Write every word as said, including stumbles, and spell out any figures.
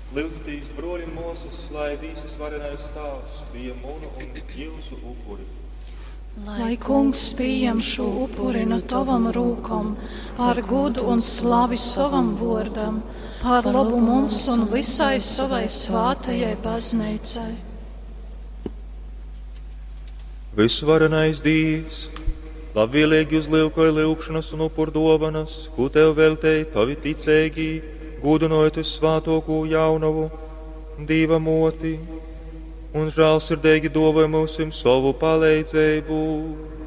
Lūdzatīs broļi Moses, lai visas varenais stāvs bija Munu un Jilsu upuri. Lai kungs pieņem šo upuri no tavam rūkam, par godu un slavi savam vārdam, par labu mums un visai savai svātajai baznīcai. Visvarenais Dievs, labvēlīgi uzliukoja lūgšanas un upur dovanas, ko tev veltēji tavi ticēgī, gudinojot uz svātoko jaunavu, Dieva moti, un žēlsirdīgi dāvāj mums savu palīdzību.